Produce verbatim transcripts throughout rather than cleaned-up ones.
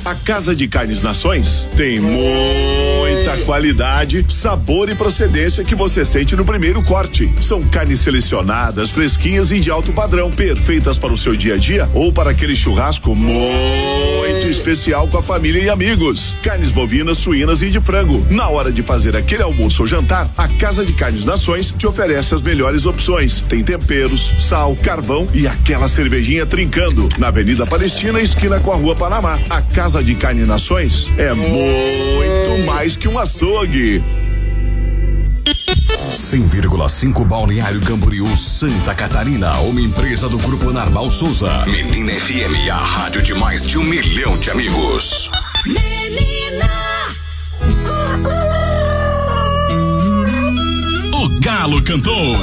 A Casa de Carnes Nações tem muita qualidade, sabor e procedência que você sente no primeiro corte. São carnes selecionadas, fresquinhas e de alto padrão, perfeitas para o seu dia a dia ou para aquele churrasco muito especial com a família e amigos. Carnes bovinas, suínas e de frango. Na hora de fazer aquele almoço ou jantar, a Casa de Carnes Nações te oferece as melhores opções. Tem temperos, sal, carvão e aquela cervejinha trincando. Na Avenida Palestina, esquina com a Rua Panamá. A Casa de Carnes Nações é muito mais que um açougue. cem vírgula cinco Balneário Camboriú, Santa Catarina, uma empresa do Grupo Narval Souza. Menina F M, a rádio de mais de um milhão de amigos. Menina! O Galo cantou.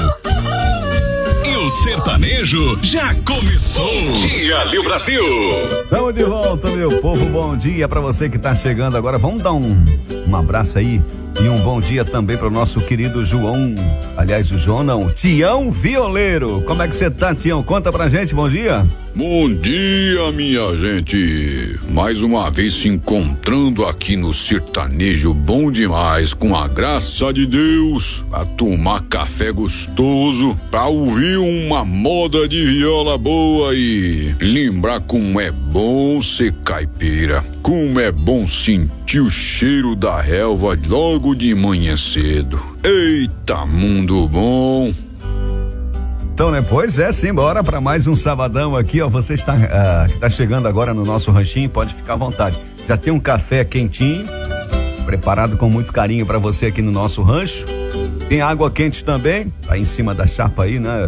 E o sertanejo já começou. Bom dia, Rio Brasil. Estamos de volta, meu povo. Bom dia pra você que tá chegando agora. Vamos dar um, um abraço aí. E um bom dia também para o nosso querido João, aliás o João não, Tião Violeiro. Como é que você tá, Tião? Conta pra gente, bom dia. Bom dia, minha gente. Mais uma vez se encontrando aqui no sertanejo bom demais, com a graça de Deus, pra tomar café gostoso, pra ouvir uma moda de viola boa e lembrar como é bom ser caipira, como é bom sentir o cheiro da relva logo de manhã cedo. Eita, mundo bom. Então, né? Pois é, sim, bora para mais um sabadão aqui, ó. Você está, uh, que está chegando agora no nosso ranchinho, pode ficar à vontade. Já tem um café quentinho, preparado com muito carinho para você aqui no nosso rancho. Tem água quente também, tá em cima da chapa aí, né?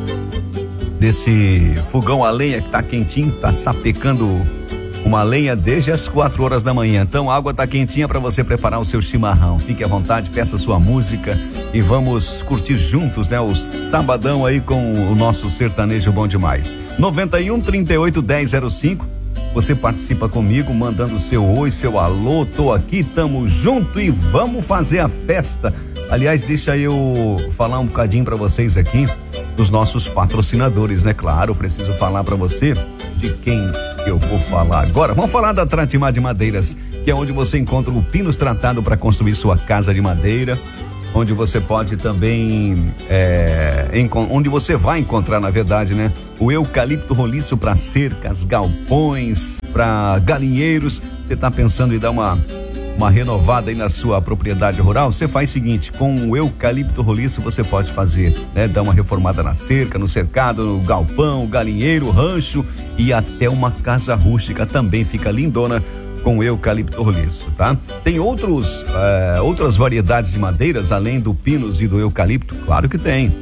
Desse fogão a lenha que tá quentinho, tá sapecando uma lenha desde as quatro horas da manhã. Então a água tá quentinha para você preparar o seu chimarrão. Fique à vontade, peça sua música e vamos curtir juntos, né? O sabadão aí com o nosso sertanejo bom demais. noventa e um, trinta e oito, dez, zero cinco. Você participa comigo, mandando seu oi, seu alô, tô aqui, tamo junto e vamos fazer a festa. Aliás, deixa eu falar um bocadinho para vocês aqui dos nossos patrocinadores, né? Claro, preciso falar para você de quem eu vou falar agora. Vamos falar da Tratimar de Madeiras, que é onde você encontra o pinos tratado para construir sua casa de madeira, onde você pode também, é, onde você vai encontrar, na verdade, né? O eucalipto roliço para cercas, galpões, para galinheiros. Você está pensando em dar uma uma renovada aí na sua propriedade rural? Você faz o seguinte, com o eucalipto roliço você pode fazer, né? Dar uma reformada na cerca, no cercado, no galpão, galinheiro, rancho e até uma casa rústica também fica lindona com o eucalipto roliço, tá? Tem outros, é, outras variedades de madeiras além do pinus e do eucalipto? Claro que tem.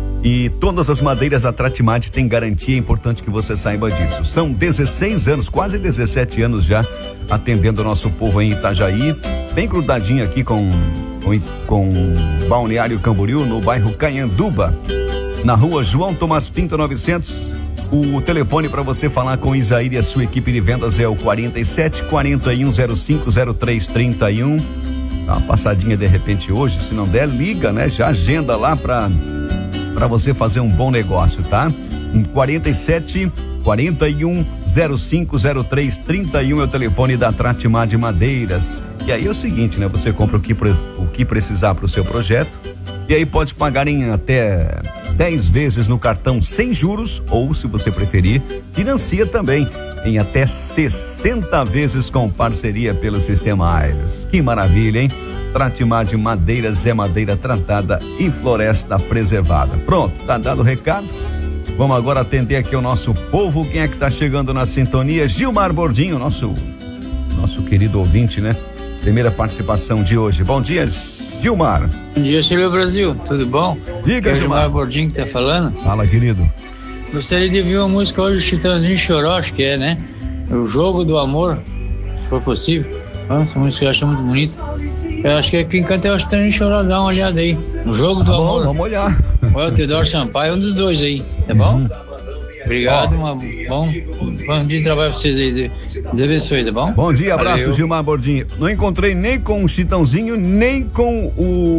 E todas as madeiras a Tratimate tem garantia, é importante que você saiba disso. São dezesseis anos, quase dezessete anos já, atendendo o nosso povo em Itajaí, bem grudadinho aqui com, com, com Balneário Camboriú, no bairro Canhanduba, na rua João Tomás Pinto novecentos. O telefone para você falar com Isaíra e a sua equipe de vendas é o quarenta e sete, quarenta e um, zero cinco, zero três, trinta e um. Dá uma passadinha de repente hoje, se não der, liga, né? Já agenda lá para para você fazer um bom negócio, tá? Um quarenta e sete, quarenta e um, zero cinco, zero três, trinta e um é o telefone da Tratimar de Madeiras. E aí é o seguinte, né? Você compra o que, o que precisar para o seu projeto e aí pode pagar em até dez vezes no cartão sem juros ou, se você preferir, financia também em até sessenta vezes com parceria pelo Sistema Aires. Que maravilha, hein? Tratimar de Madeiras é madeira tratada e floresta preservada. Pronto, tá dado o recado. Vamos agora atender aqui o nosso povo. Quem é que tá chegando na sintonia? Gilmar Bordinho, nosso nosso querido ouvinte, né? Primeira participação de hoje. Bom dia, Gilmar. Bom dia, Chile Brasil. Tudo bom? Diga, é o Gilmar. Gilmar Bordinho que tá falando. Fala, querido. Gostaria de ouvir uma música hoje, Chitãozinho Choró, acho que é, né? O Jogo do Amor, se for possível. Ah, essa música eu acho muito bonita. Eu acho que quem canta é o Chitãozinho Choró, dá uma olhada aí. O Jogo do tá bom, Amor. Vamos olhar. Ou é o Teodoro Sampaio, um dos dois aí, tá bom? Uhum. Obrigado, uma, bom, bom dia de trabalho pra vocês aí. Deus abençoe, tá bom? Bom dia, abraço, Valeu. Gilmar Bordinho. Não encontrei nem com o Chitãozinho, nem com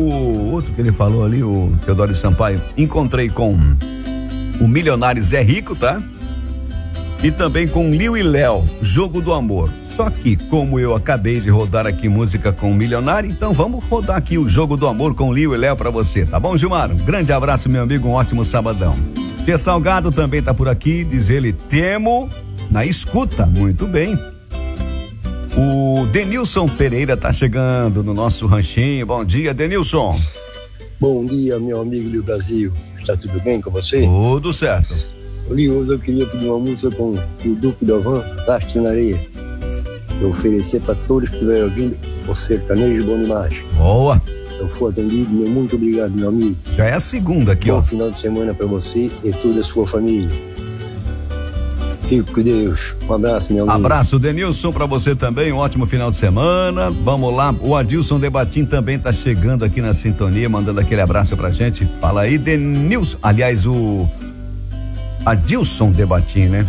o outro que ele falou ali, o Teodoro Sampaio. Encontrei com o milionário Zé Rico, tá? e também com Liu e Léo, Jogo do Amor. Só que, como eu acabei de rodar aqui música com o Milionário, então vamos rodar aqui o Jogo do Amor com Liu e Léo pra você, tá bom, Gilmar? Um grande abraço, meu amigo, um ótimo sabadão. Tia Salgado também tá por aqui, diz ele, temo na escuta, muito bem. O Denilson Pereira tá chegando no nosso ranchinho, bom dia, Denilson. Bom dia, meu amigo do Brasil, está tudo bem com você? Tudo certo. Hoje eu queria pedir uma música com o Duque do Avan, Rastro na Areia. Eu oferecer para todos que estiverem ouvindo o sertanejo bom demais. Boa. Eu fui atendido, meu muito obrigado, meu amigo. Já é a segunda aqui, bom ó. Bom final de semana para você e toda a sua família. Fico com Deus. Um abraço, meu amigo. Abraço, Denilson, para você também. Um ótimo final de semana. Vamos lá. O Adilson Debatim também tá chegando aqui na sintonia, mandando aquele abraço pra gente. Fala aí, Denilson. Aliás, o Adilson Debatim, né?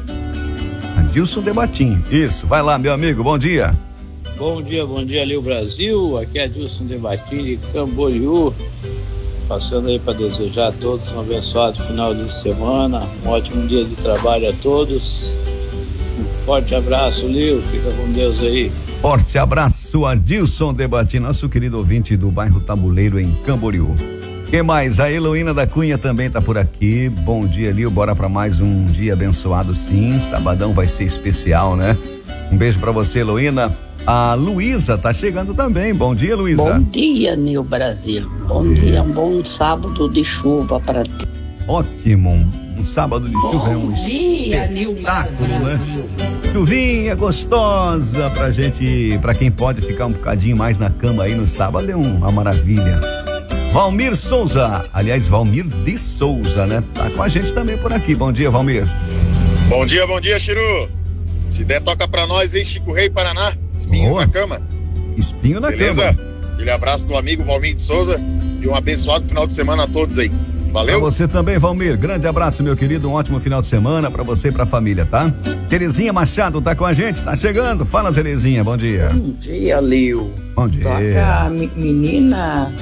Adilson Debatim. Isso. Vai lá, meu amigo. Bom dia. Bom dia, bom dia, Liu Brasil. Aqui é Adilson Debatim de Camboriú. Passando aí para desejar a todos um abençoado final de semana, um ótimo dia de trabalho a todos. Um forte abraço, Liu, fica com Deus aí. Forte abraço, Adilson Debati, nosso querido ouvinte do bairro Tabuleiro em Camboriú. Quem mais? A Heloína da Cunha também tá por aqui. Bom dia, Liu, bora para mais um dia abençoado, sim. Sabadão vai ser especial, né? Um beijo para você, Heloína. A Luísa tá chegando também. Bom dia, Luísa. Bom dia, Nil Brasil. Bom é. dia, um bom sábado de chuva para ti. Ótimo. Um sábado de chuva bom é um dia, espetáculo, né? Chuvinha gostosa pra gente, pra quem pode ficar um bocadinho mais na cama aí no sábado, é uma maravilha. Valmir Souza, aliás, Valmir de Souza, né? Tá com a gente também por aqui. Bom dia, Valmir. Bom dia, bom dia, Chiru. Se der, toca pra nós, hein, Chico Rei, Paraná. Espinhos Boa. na cama. Espinho na Beleza? cama. Beleza? Aquele abraço do amigo Valmir de Souza e um abençoado final de semana a todos aí. Valeu? Pra você também, Valmir. Grande abraço, meu querido. Um ótimo final de semana pra você e pra família, tá? Terezinha Machado tá com a gente, tá chegando. Fala, Terezinha, bom dia. Bom dia, Liu. Bom dia. Toca a menina...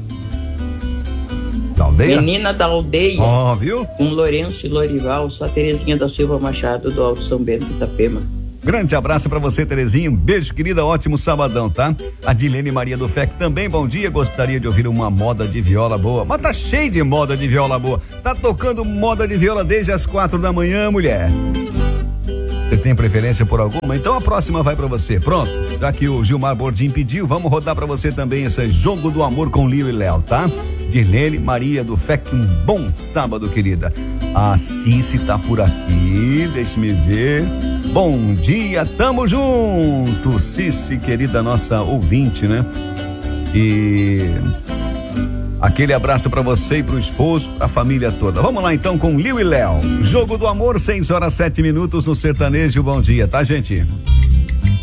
Da aldeia? Menina da aldeia. Ó, oh, viu? Com Lourenço e Lorival, só Terezinha da Silva Machado do Alto São Bento de Itapema. Grande abraço pra você, Terezinha. Um beijo, querida. Ótimo sabadão, tá? A Dilene Maria do F E C também, bom dia. Gostaria de ouvir uma moda de viola boa. Mas tá cheio de moda de viola boa. Tá tocando moda de viola desde as quatro da manhã, mulher. Você tem preferência por alguma? Então a próxima vai pra você. Pronto. Já que o Gilmar Bordim pediu, vamos rodar pra você também esse Jogo do Amor com Liu e Léo, tá? Dirlene Maria do F E C, um bom sábado, querida. A Cici tá por aqui, deixa-me ver. Bom dia, tamo junto, Cici, querida, nossa ouvinte, né? E aquele abraço pra você e pro esposo, pra família toda. Vamos lá então com Liu e Léo. Jogo do Amor, seis horas sete minutos no sertanejo. Bom dia, tá, gente?